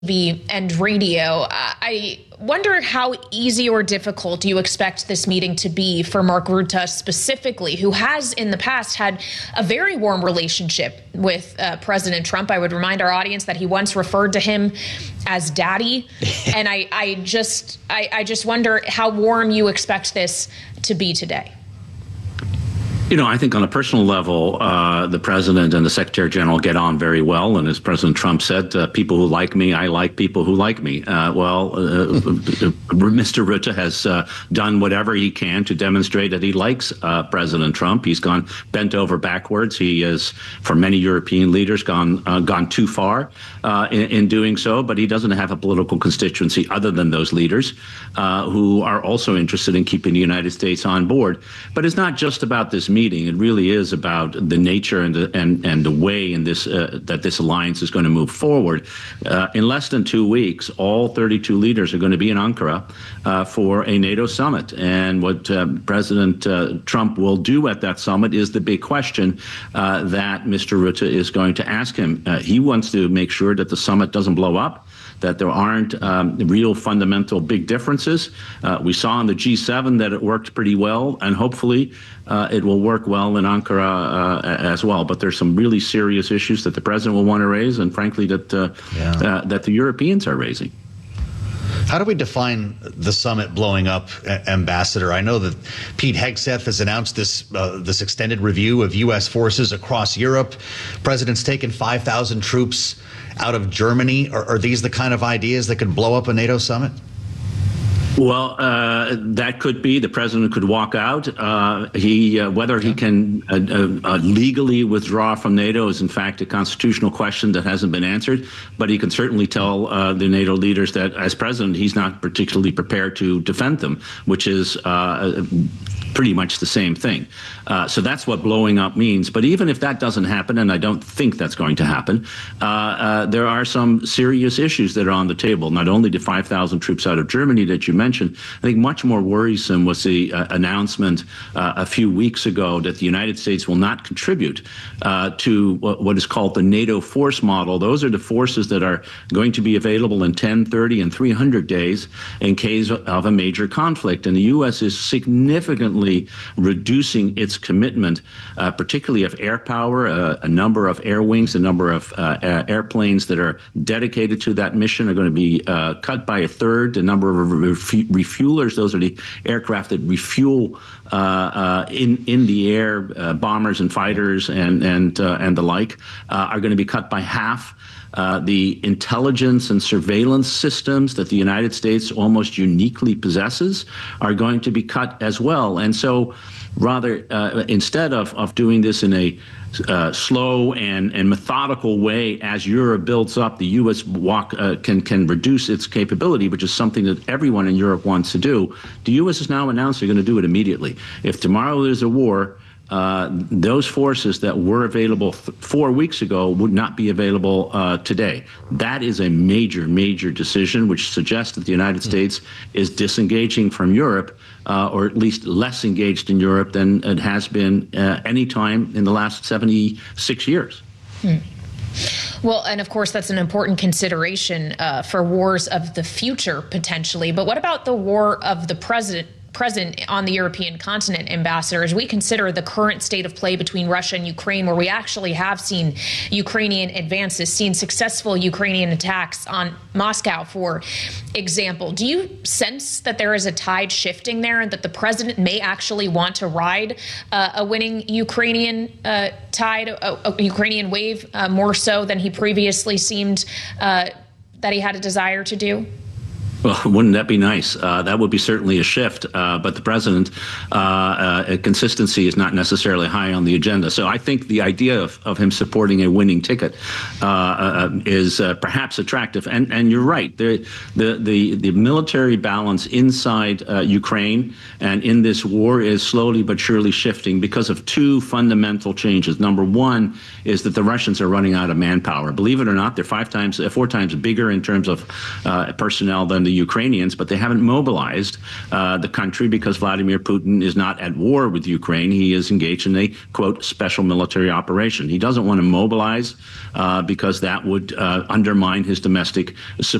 TV and radio. I wonder how easy or difficult do you expect this meeting to be for Mark Rutte specifically, who has in the past had a very warm relationship with President Trump. I would remind our audience that he once referred to him as daddy. And I just wonder how warm you expect this to be today. You know, I think on a personal level, the president and the secretary general get on very well. And as President Trump said, people who like me, I like people who like me. Mr. Rutte has done whatever he can to demonstrate that he likes President Trump. He's gone bent over backwards. He has, for many European leaders, gone too far in doing so. But he doesn't have a political constituency other than those leaders who are also interested in keeping the United States on board. But it's not just about this meeting. It really is about the nature and the way in this that this alliance is going to move forward. In less than 2 weeks, all 32 leaders are going to be in Ankara for a NATO summit. And what President Trump will do at that summit is the big question that Mr. Rutte is going to ask him. He wants to make sure that the summit doesn't blow up, that there aren't real fundamental big differences. We saw in the G7 that it worked pretty well, and hopefully it will work well in Ankara as well. But there's some really serious issues that the president will want to raise, and frankly that that the Europeans are raising. How do we define the summit blowing up, Ambassador? I know that Pete Hegseth has announced this extended review of U.S. forces across Europe. President's taken 5,000 troops out of Germany. Are these the kind of ideas that could blow up a NATO summit? Well, that could be. The president could walk out. Whether he can legally withdraw from NATO is, in fact, a constitutional question that hasn't been answered. But he can certainly tell the NATO leaders that, as president, he's not particularly prepared to defend them, which is pretty much the same thing. So that's what blowing up means. But even if that doesn't happen, and I don't think that's going to happen, there are some serious issues that are on the table. Not only the 5,000 troops out of Germany that you mentioned, I think much more worrisome was the announcement a few weeks ago that the United States will not contribute to what is called the NATO force model. Those are the forces that are going to be available in 10, 30, and 300 days in case of a major conflict. And the U.S. is significantly reducing its commitment, particularly of air power, a number of air wings, a number of airplanes that are dedicated to that mission are going to be cut by a third. The number of refuelers, those are the aircraft that refuel in the air, bombers and fighters and the like, are going to be cut by half. The intelligence and surveillance systems that the United States almost uniquely possesses are going to be cut as well. And so rather, instead of doing this in a slow and methodical way as Europe builds up, the U.S. can reduce its capability, which is something that everyone in Europe wants to do. The U.S. has now announced they're going to do it immediately. If tomorrow there's a war, those forces that were available 4 weeks ago would not be available today. That is a major, major decision, which suggests that the United States is disengaging from Europe, or at least less engaged in Europe than it has been any time in the last 76 years. Well, and of course, that's an important consideration for wars of the future, potentially. But what about the war of the present on the European continent, Ambassador, as we consider the current state of play between Russia and Ukraine, where we actually have seen Ukrainian advances, seen successful Ukrainian attacks on Moscow, for example. Do you sense that there is a tide shifting there and that the president may actually want to ride a winning Ukrainian tide, a Ukrainian wave, more so than he previously seemed that he had a desire to do? Well, wouldn't that be nice? That would be certainly a shift. But the president, consistency is not necessarily high on the agenda. So I think the idea of him supporting a winning ticket is perhaps attractive. And you're right. The military balance inside Ukraine and in this war is slowly but surely shifting because of two fundamental changes. Number one is that the Russians are running out of manpower. Believe it or not, they're 4 times bigger in terms of personnel than the the Ukrainians, but they haven't mobilized the country because Vladimir Putin is not at war with Ukraine. He is engaged in a, quote, special military operation. He doesn't want to mobilize because that would undermine his domestic